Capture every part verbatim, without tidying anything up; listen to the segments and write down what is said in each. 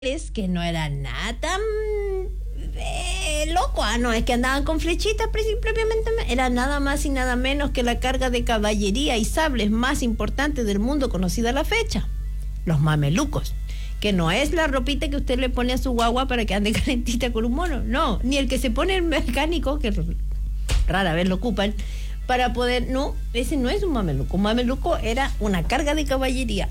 que no era nada tan eh, loco, ah, no es que andaban con flechitas propiamente, era nada más y nada menos que la carga de caballería y sables más importante del mundo conocida a la fecha, los mamelucos, que no es la ropita que usted le pone a su guagua para que ande calentita con un mono, no, ni el que se pone el mecánico, que rara vez lo ocupan, para poder, no, ese no es un mameluco, un mameluco era una carga de caballería.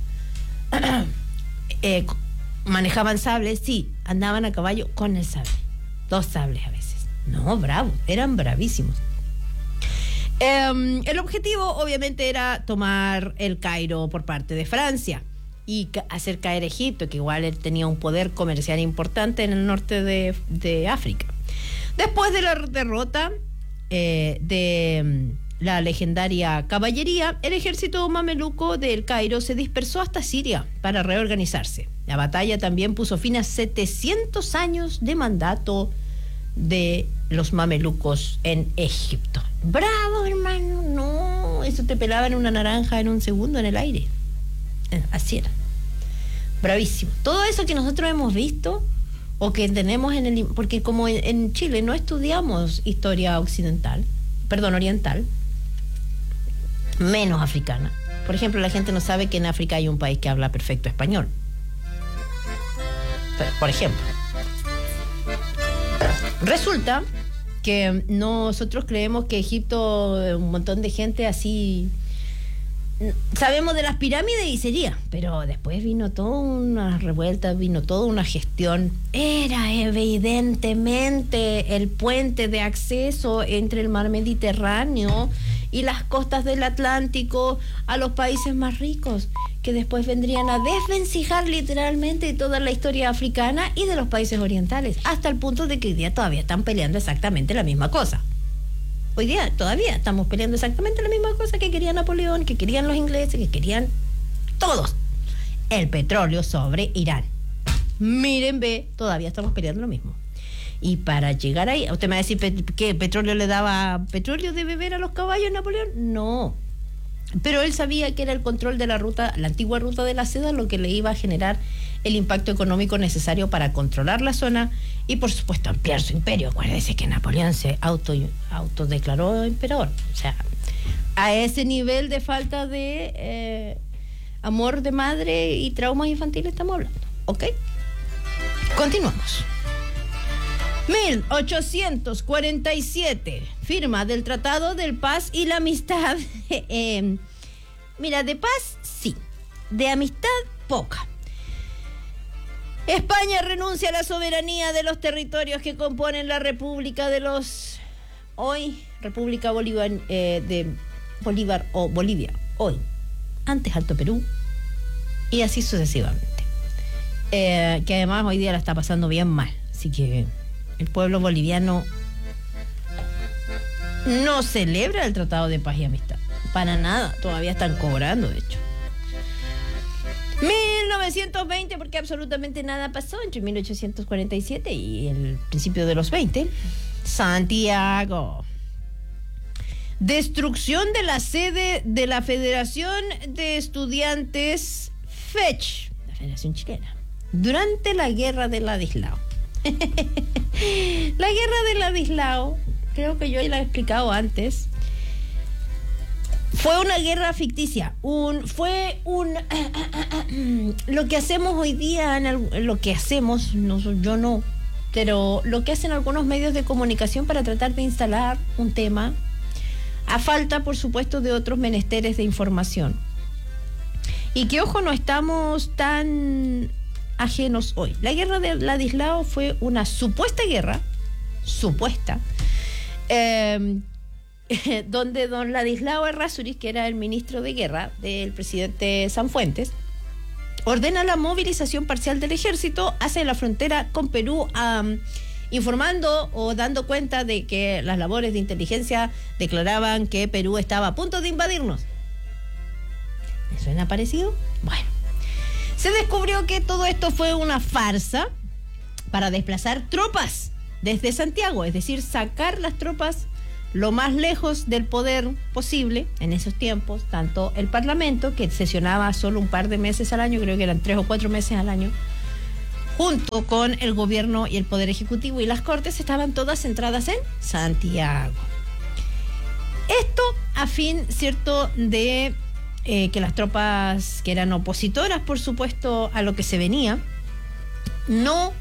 eh, Manejaban sables, sí, andaban a caballo con el sable, dos sables a veces. No, bravos, eran bravísimos. Eh, el objetivo obviamente era tomar el Cairo por parte de Francia y ca- hacer caer Egipto, que igual él tenía un poder comercial importante en el norte de, de África. Después de la derrota eh, de la legendaria caballería, el ejército mameluco del Cairo se dispersó hasta Siria para reorganizarse. La batalla también puso fin a setecientos años de mandato de los mamelucos en Egipto. ¡Bravo, hermano! No, eso te pelaban una naranja en un segundo en el aire. Así era. Bravísimo. Todo eso que nosotros hemos visto o que tenemos en el... Porque como en, en Chile no estudiamos historia occidental, perdón, oriental, menos africana. Por ejemplo, la gente no sabe que en África hay un país que habla perfecto español. Por ejemplo, resulta que nosotros creemos que Egipto, un montón de gente así, sabemos de las pirámides y sería, pero después vino toda una revuelta, vino toda una gestión. Era evidentemente el puente de acceso entre el mar Mediterráneo y las costas del Atlántico a los países más ricos, que después vendrían a desvencijar literalmente toda la historia africana y de los países orientales, hasta el punto de que hoy día todavía están peleando exactamente la misma cosa. Hoy día todavía estamos peleando exactamente la misma cosa que quería Napoleón, que querían los ingleses, que querían todos. El petróleo sobre Irán. Miren, ve, todavía estamos peleando lo mismo. Y para llegar ahí, usted me va a decir, ¿qué petróleo le daba petróleo de beber a los caballos Napoleón? No. Pero él sabía que era el control de la ruta, la antigua ruta de la seda, lo que le iba a generar el impacto económico necesario para controlar la zona y, por supuesto, ampliar su imperio. Acuérdese que Napoleón se auto, autodeclaró emperador. O sea, a ese nivel de falta de eh, amor de madre y traumas infantiles estamos hablando. ¿Ok? Continuamos. mil ochocientos cuarenta y siete, firma del Tratado de Paz y la Amistad. eh, mira, de paz sí, de amistad poca. España renuncia a la soberanía de los territorios que componen la República de los... Hoy, República Bolívar, eh, de Bolívar o Bolivia, hoy, antes Alto Perú, y así sucesivamente. Eh, que además hoy día la está pasando bien mal, así que... El pueblo boliviano no celebra el Tratado de Paz y Amistad. Para nada. Todavía están cobrando, de hecho. mil novecientos veinte, porque absolutamente nada pasó entre mil ochocientos cuarenta y siete y el principio de los veinte. Santiago. Destrucción de la sede de la Federación de Estudiantes FECH, la Federación Chilena, durante la Guerra de Ladislao. La guerra de Ladislao, creo que yo ya la he explicado antes, fue una guerra ficticia, un, fue un uh, uh, uh, uh, lo que hacemos hoy día, en el, lo que hacemos, no, yo no, pero lo que hacen algunos medios de comunicación para tratar de instalar un tema, a falta, por supuesto, de otros menesteres de información. Y que, ojo, no estamos tan ajenos hoy. La guerra de Ladislao fue una supuesta guerra, supuesta, eh, donde don Ladislao Errázuriz, que era el ministro de guerra del presidente Sanfuentes, ordena la movilización parcial del ejército hacia la frontera con Perú, um, informando o dando cuenta de que las labores de inteligencia declaraban que Perú estaba a punto de invadirnos. ¿Me suena parecido? Bueno. Se descubrió que todo esto fue una farsa para desplazar tropas desde Santiago, es decir, sacar las tropas lo más lejos del poder posible en esos tiempos, tanto el Parlamento, que sesionaba solo un par de meses al año, creo que eran tres o cuatro meses al año, junto con el gobierno y el Poder Ejecutivo y las Cortes, estaban todas centradas en Santiago. Esto a fin, cierto, de eh, que las tropas que eran opositoras, por supuesto, a lo que se venía, no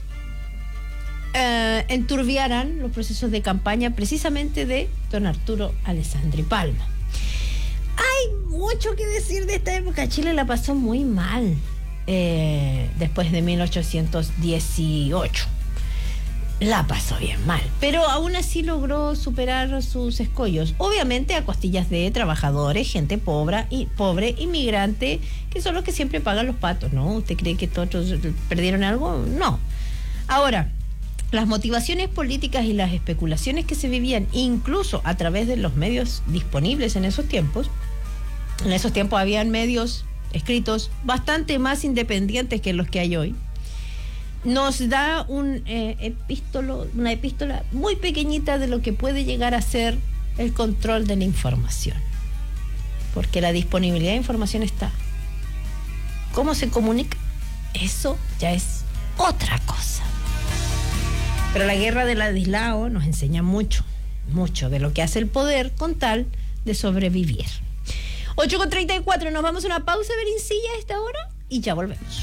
eh, enturbiaran los procesos de campaña precisamente de don Arturo Alessandri Palma. Hay mucho que decir de esta época. Chile la pasó muy mal eh, después de mil ochocientos dieciocho. La pasó bien mal, pero aún así logró superar sus escollos. Obviamente a costillas de trabajadores, gente pobre y pobre, inmigrante, que son los que siempre pagan los patos, ¿no? ¿Usted cree que todos perdieron algo? No. Ahora, las motivaciones políticas y las especulaciones que se vivían, incluso a través de los medios disponibles en esos tiempos, en esos tiempos habían medios escritos bastante más independientes que los que hay hoy, nos da un eh, epístolo, una epístola muy pequeñita de lo que puede llegar a ser el control de la información. Porque la disponibilidad de información está. ¿Cómo se comunica? Eso ya es otra cosa. Pero la guerra de Ladislao nos enseña mucho, mucho de lo que hace el poder con tal de sobrevivir. ocho con treinta y cuatro, nos vamos a una pausa, Berincilla, a esta hora y ya volvemos.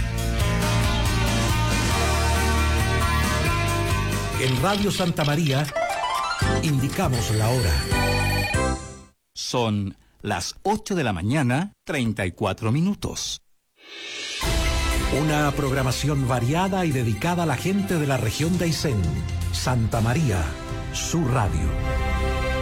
En Radio Santa María indicamos la hora. Son las ocho de la mañana, treinta y cuatro minutos. Una programación variada y dedicada a la gente de la región de Aysén. Santa María, su radio.